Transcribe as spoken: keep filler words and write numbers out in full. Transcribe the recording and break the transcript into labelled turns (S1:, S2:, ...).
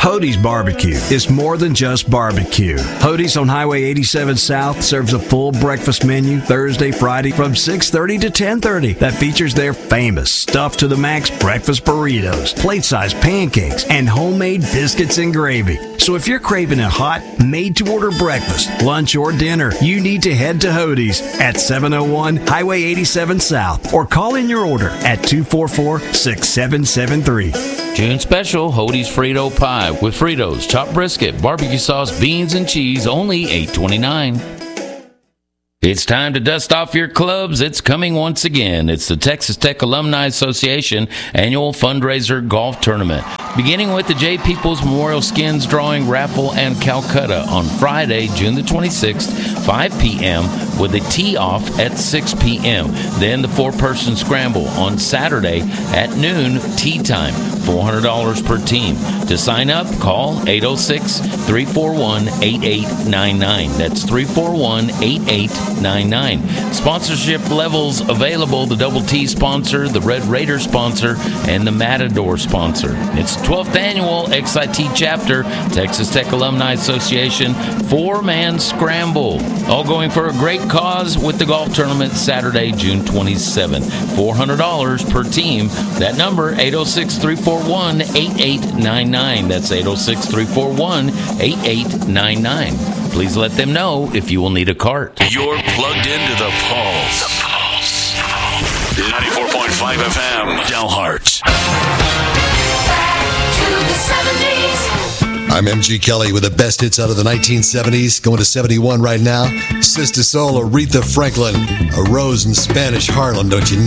S1: Hody's Barbecue is more than just barbecue. Hody's on Highway eighty-seven South serves a full breakfast menu Thursday, Friday from six thirty to ten thirty that features their famous stuffed to the max breakfast burritos, plate-sized pancakes, and homemade biscuits and gravy. So if you're craving a hot, made-to-order breakfast, lunch, or dinner, you need to head to Hody's at seven oh one Highway eighty-seven South or call in your order at two four four, six seven seven three.
S2: June special, Hody's Frito Pie with Fritos, chopped brisket, barbecue sauce, beans, and cheese, only eight twenty-nine. It's time to dust off your clubs. It's coming once again. It's the Texas Tech Alumni Association annual fundraiser golf tournament, beginning with the J. Peoples Memorial Skins Drawing Raffle and Calcutta on Friday, June the twenty-sixth, five p.m., with a tee-off at six p.m. Then the four-person scramble on Saturday at noon, tee time, four hundred dollars per team. To sign up, call eight oh six, three four one, eight eight nine nine. That's three four one, eight eight nine nine. Sponsorship levels available: the Double T sponsor, the Red Raider sponsor, and the Matador sponsor. It's the twelfth annual X I T chapter, Texas Tech Alumni Association four-man scramble. All going for a great cause with the golf tournament Saturday, June twenty-seventh. four hundred dollars per team. That number, eight oh six, three four one, eight eight nine nine. That's eight oh six, three four one, eight eight nine nine. Please let them know if you will need a cart.
S3: You're plugged into the Pulse. The Pulse. ninety-four point five F M, Dalhart.
S4: Back to the seventies.
S5: I'm M G Kelly with the best hits out of the nineteen seventies. Going to seventy-one right now. Sister Soul, Aretha Franklin, A Rose in Spanish Harlem, don't you know?